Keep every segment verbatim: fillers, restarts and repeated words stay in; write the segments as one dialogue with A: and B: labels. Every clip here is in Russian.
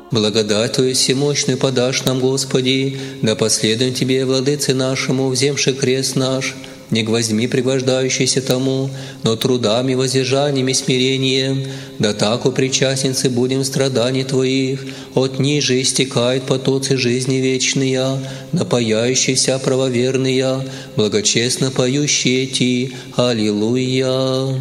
A: Благодать Твою всемощную подашь нам, Господи, да последуем Тебе, Владыце нашему, вземши крест наш, не гвоздьми пригвождающийся тому, но трудами, воздержаниями, смирением, да так упричастницы будем страданий Твоих, от ниже истекает потоцы жизни вечные, напаяющиеся правоверные, благочестно поющие Ти. Аллилуйя.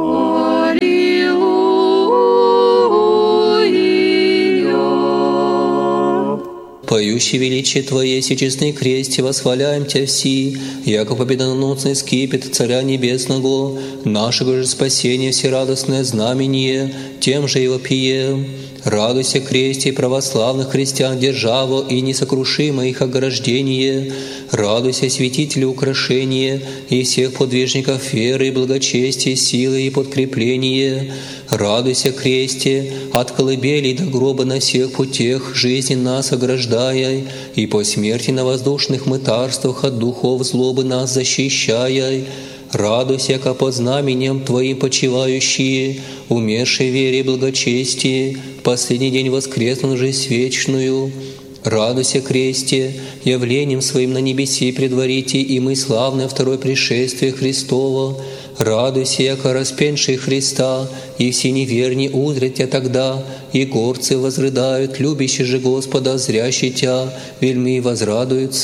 A: Поющий величие Твое, сечестный кресте, восхваляем Тебя все, яко победоносный скипет Царя Небесного, нашего же спасения всерадостное знамение, тем же и вопием. Радуйся, кресте православных христиан, державу и несокрушимое их ограждение. Радуйся, святителю украшения и всех подвижников веры, благочестия, силы и подкрепления. Радуйся, кресте, от колыбели до гроба на всех путях жизни нас ограждая, и по смерти на воздушных мытарствах от духов злобы нас защищая. Радуйся, яко под знаменем Твоим почивающие, умершие в вере и благочестии, в последний день воскреснут жизнь вечную. Радуйся, кресте, явлением Своим на небеси предварите, и мы славное второе пришествие Христово. Радуйся, яко распенший Христа, и все неверни узрят Тя тогда, и горцы возрыдают, любящие же Господа, зрящие Тя, вельми возрадуются.